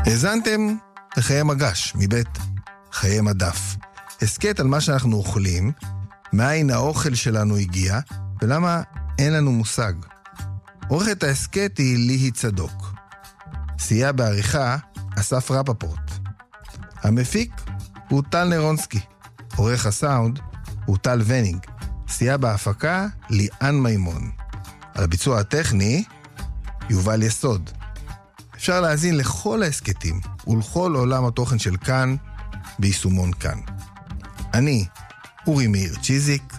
האזנתם לחיי מגש מבית חיי מדף. הסקט על מה שאנחנו אוכלים, מאין האוכל שלנו הגיע, ולמה אין לנו מושג. עורכת ההסקט היא ליהי צדוק. סייע בעריכה אסף רפפורט. המפיק הוא טל נרונסקי. עורך הסאונד הוא טל ונינג. סייע בהפקה ליאן מימון. על הביצוע הטכני יובל יסוד. אפשר להאזין לכל ההסקטים ולכל עולם התוכן של כאן ביישומון כאן. אני אורי מאיר צ'יזיק,